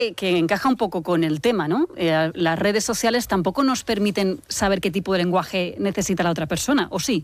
que encaja un poco con el tema, ¿no? Las redes sociales tampoco nos permiten saber qué tipo de lenguaje necesita la otra persona, ¿o sí?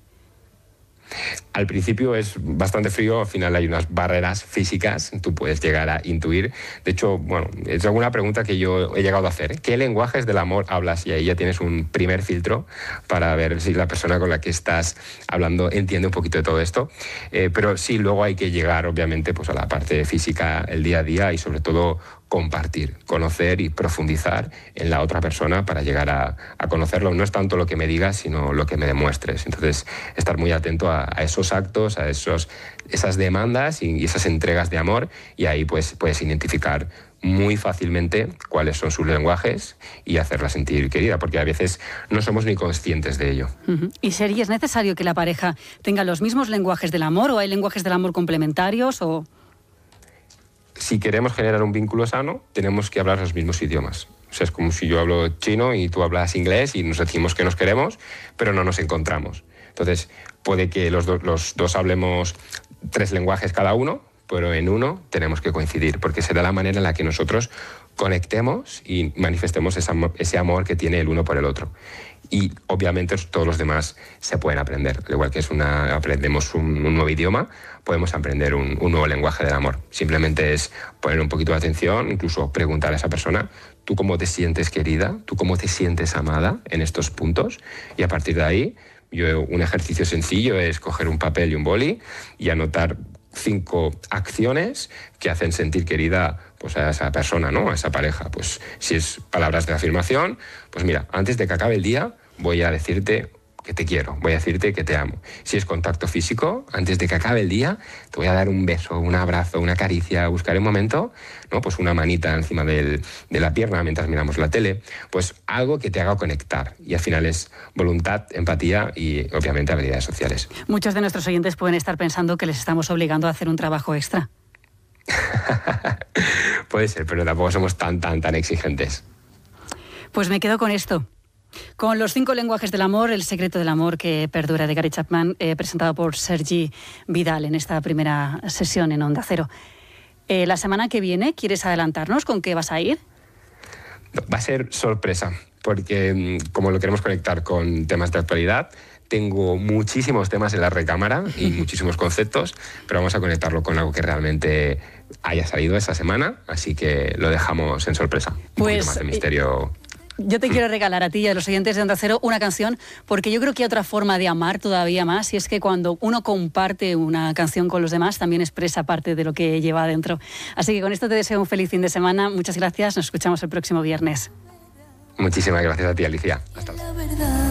Al principio es bastante frío, al final hay unas barreras físicas, tú puedes llegar a intuir. De hecho, bueno, es alguna pregunta que yo he llegado a hacer. ¿Qué lenguajes del amor hablas? Y ahí ya tienes un primer filtro para ver si la persona con la que estás hablando entiende un poquito de todo esto. Pero sí, luego hay que llegar, obviamente, pues a la parte física, el día a día y sobre todo compartir, conocer y profundizar en la otra persona para llegar a conocerlo. No es tanto lo que me digas, sino lo que me demuestres. Entonces, estar muy atento a esos actos, a esas demandas y esas entregas de amor, y ahí pues puedes identificar muy fácilmente cuáles son sus lenguajes y hacerla sentir querida, porque a veces no somos ni conscientes de ello. ¿Y sería necesario que la pareja tenga los mismos lenguajes del amor, o hay lenguajes del amor complementarios, o...? Si queremos generar un vínculo sano, tenemos que hablar los mismos idiomas. O sea, es como si yo hablo chino y tú hablas inglés y nos decimos que nos queremos, pero no nos encontramos. Entonces, puede que los dos hablemos 3 lenguajes cada uno, pero en uno tenemos que coincidir, porque será la manera en la que nosotros conectemos y manifestemos ese amor que tiene el uno por el otro. Y obviamente todos los demás se pueden aprender. Al igual que aprendemos un nuevo idioma, podemos aprender un nuevo lenguaje del amor. Simplemente es poner un poquito de atención, incluso preguntar a esa persona: ¿tú cómo te sientes querida? ¿Tú cómo te sientes amada en estos puntos? Y a partir de ahí, un ejercicio sencillo es coger un papel y un boli y anotar 5 acciones que hacen sentir querida pues a esa persona, ¿no? A esa pareja. Pues si es palabras de afirmación, pues mira, antes de que acabe el día voy a decirte que te quiero, voy a decirte que te amo. Si es contacto físico, antes de que acabe el día te voy a dar un beso, un abrazo, una caricia, buscaré un momento, ¿no? Pues una manita encima de la pierna mientras miramos la tele, pues algo que te haga conectar. Y al final es voluntad, empatía y obviamente habilidades sociales. Muchos de nuestros oyentes pueden estar pensando que les estamos obligando a hacer un trabajo extra. Puede ser, pero tampoco somos tan exigentes. Pues me quedo con esto. Con los 5 lenguajes del amor, el secreto del amor que perdura, de Gary Chapman, presentado por Sergi Vidal en esta primera sesión en Onda Cero. La semana que viene, ¿quieres adelantarnos con qué vas a ir? Va a ser sorpresa, porque como lo queremos conectar con temas de actualidad, tengo muchísimos temas en la recámara y muchísimos conceptos, pero vamos a conectarlo con algo que realmente haya salido esa semana, así que lo dejamos en sorpresa. Un poquito más de misterio. Yo te quiero regalar a ti y a los oyentes de Onda Cero una canción, porque yo creo que hay otra forma de amar todavía más, y es que cuando uno comparte una canción con los demás, también expresa parte de lo que lleva adentro. Así que con esto te deseo un feliz fin de semana. Muchas gracias. Nos escuchamos el próximo viernes. Muchísimas gracias a ti, Alicia. Hasta luego.